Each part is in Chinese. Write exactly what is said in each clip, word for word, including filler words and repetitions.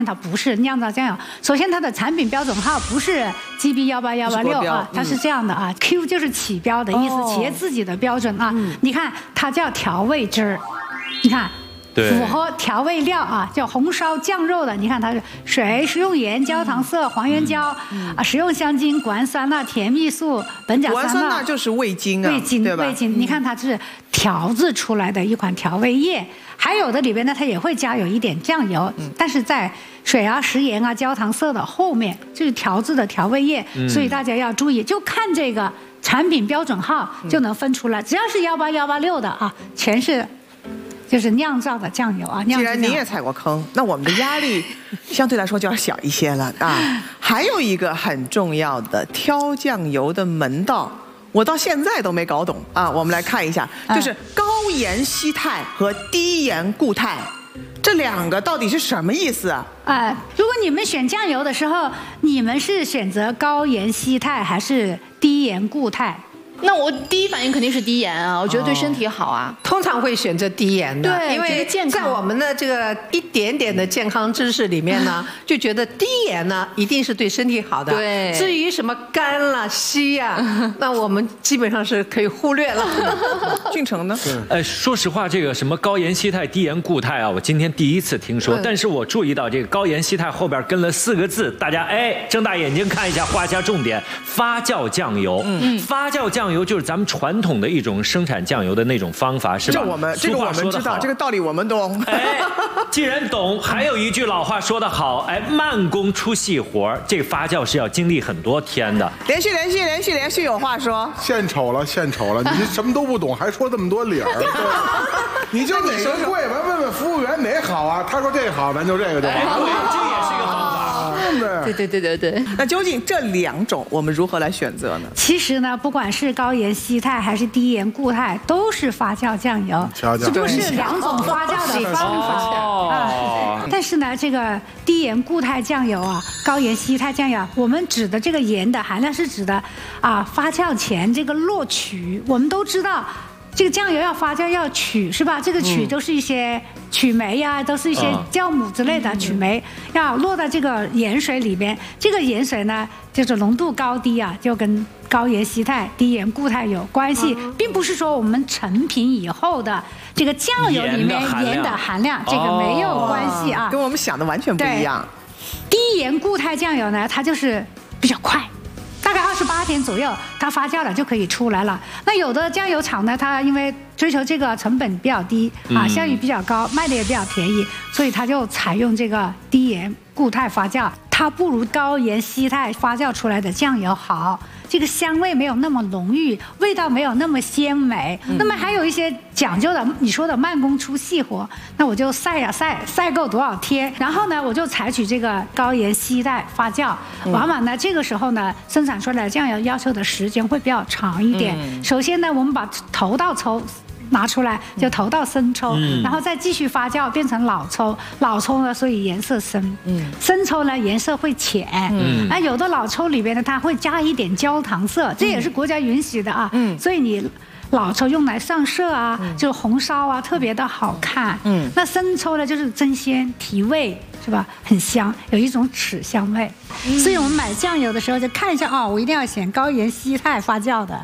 它不是酿造酱油。首先，它的产品标准号不是 G B 幺八幺八六啊，它是这样的啊 ，Q 就是起标的意思，企业自己的标准啊。你看，它叫调味汁儿，你看。 符合调味料啊，叫红烧酱肉的。你看它是水、食用盐、焦糖色、黄原胶、嗯、啊，食用香精、谷氨酸钠、甜蜜素、苯甲酸钠。谷氨酸钠就是味精啊， 味精， 对吧？ 味精，你看它是调制出来的一款调味液。还有的里边呢，它也会加有一点酱油，嗯、但是在水啊、食盐啊、焦糖色的后面就是调制的调味液，嗯、所以大家要注意，就看这个产品标准号就能分出来，只要是幺八幺八六的啊，全是。 就是酿造的酱油啊！ 既然您也踩过坑，那我们的压力相对来说就要小一些了啊。还有一个很重要的挑酱油的门道，我到现在都没搞懂啊。我们来看一下，就是高盐稀态和低盐固态，这两个到底是什么意思啊？ 啊，如果你们选酱油的时候，你们是选择高盐稀态还是低盐固态？ 那我第一反应肯定是低盐啊，我觉得对身体好啊。 通常会选择低盐的， 对， 因为在我们的这个一点点的健康知识里面呢，就觉得低盐呢一定是对身体好的。 对。 至于什么干啦、稀呀，那我们基本上是可以忽略了。 俊成呢？ 呃，说实话，这个什么高盐稀态、低盐固态啊，我今天第一次听说。嗯、但是我注意到这个高盐稀态后边跟了四个字，大家哎睁大眼睛看一下，画下重点：发酵酱油。嗯，发酵酱油就是咱们传统的一种生产酱油的那种方法，是吧？ 这我们这个我们知道，这个道理我们懂。 哎，既然懂，还有一句老话说得好，哎，慢工出细活，这个发酵是要经历很多天的。 连续连续连续连续有话说。 献丑了，献丑了！你什么都不懂，还说这么多理儿。你就哪个贵，完问问服务员哪好啊？他说这个好，咱就这个就完了。 这也是一个方法。 对对对对对， 那究竟这两种我们如何来选择呢？ 其实呢，不管是高盐稀态还是低盐固态，都是发酵酱油，只不过是两种发酵的方法啊。但是呢，这个低盐固态酱油啊，高盐稀态酱油，我们指的这个盐的含量是指的啊发酵前这个落曲，我们都知道。 这个酱油要发酵要曲是吧？这个曲都是一些曲霉呀，都是一些酵母之类的曲霉，要落到这个盐水里边。这个盐水呢，就是浓度高低啊，就跟高盐稀态、低盐固态有关系，并不是说我们成品以后的这个酱油里面盐的含量，这个没有关系啊， 跟我们想的完全不一样。 低盐固态酱油呢，它就是比较快。 大概二十八天左右，它发酵了就可以出来了。那有的酱油厂呢，它因为追求这个成本比较低啊，效益比较高，卖的也比较便宜，所以它就采用这个低盐固态发酵。它不如高盐稀态发酵出来的酱油好，这个香味没有那么浓郁，味道没有那么鲜美。嗯、那么还有一些讲究的，你说的慢工出细活，那我就晒呀晒，晒够多少天，然后呢，我就采取这个高盐稀态发酵。嗯、往往呢，这个时候呢，生产出来的酱油要求的时间会比较长一点。嗯、首先呢，我们把头道抽。 拿出来就头到生抽，嗯、然后再继续发酵变成老抽。老抽呢，所以颜色深；嗯、生抽呢，颜色会浅。嗯，那有的老抽里边呢，它会加一点焦糖色，这也是国家允许的啊。嗯，所以你老抽用来上色啊，嗯、就是红烧啊，特别的好看。嗯，那生抽呢，就是增鲜提味，是吧？很香，有一种豉香味。嗯、所以我们买酱油的时候就看一下哦，我一定要选高盐稀态发酵的。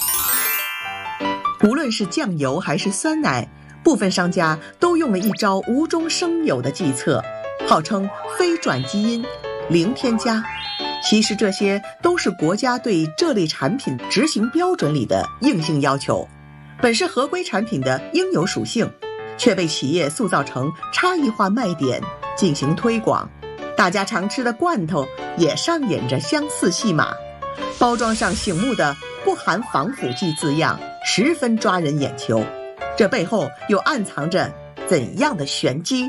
无论是酱油还是酸奶，部分商家都用了一招无中生有的计策，号称非转基因、零添加。其实这些都是国家对这类产品执行标准里的硬性要求，本是合规产品的应有属性，却被企业塑造成差异化卖点进行推广。大家常吃的罐头也上演着相似戏码，包装上醒目的不含防腐剂字样。 十分抓人眼球，这背后又暗藏着怎样的玄机？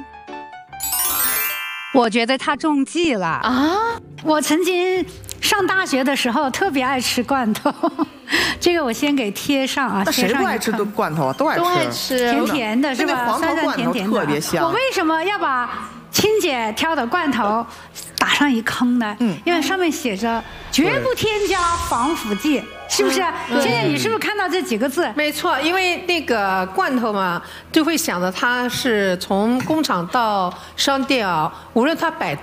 我觉得他中计了啊！我曾经上大学的时候特别爱吃罐头，这个我先给贴上啊。 那谁不爱吃罐头啊？都爱吃， 都爱吃， 甜甜的是吧？ 黄桃罐头特别香。 我为什么要把青姐挑的罐头打上一坑呢？嗯，因为上面写着绝不添加防腐剂。 是不是？现在你是不是看到这几个字？ 没错，因为那个罐头嘛，就会想着它是从工厂到商店啊，无论它摆